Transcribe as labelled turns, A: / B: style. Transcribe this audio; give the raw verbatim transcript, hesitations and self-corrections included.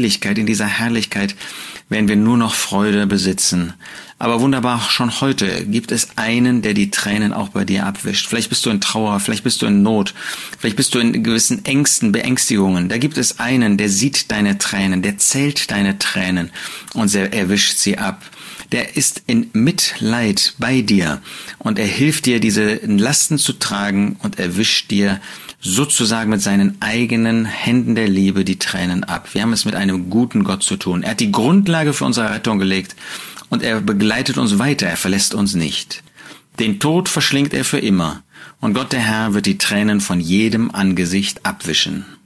A: Seligkeit, in dieser Herrlichkeit werden wir nur noch Freude besitzen. Aber wunderbar, schon heute gibt es einen, der die Tränen auch bei dir abwischt. Vielleicht bist du in Trauer, vielleicht bist du in Not, vielleicht bist du in gewissen Ängsten, Beängstigungen. Da gibt es einen, der sieht deine Tränen, der zählt deine Tränen und er erwischt sie ab. Der ist in Mitleid bei dir und er hilft dir, diese Lasten zu tragen und er wischt dir sozusagen mit seinen eigenen Händen der Liebe die Tränen ab. Wir haben es mit einem guten Gott zu tun. Er hat die Grundlage für unsere Rettung gelegt und er begleitet uns weiter, er verlässt uns nicht. Den Tod verschlingt er für immer und Gott der Herr wird die Tränen von jedem Angesicht abwischen.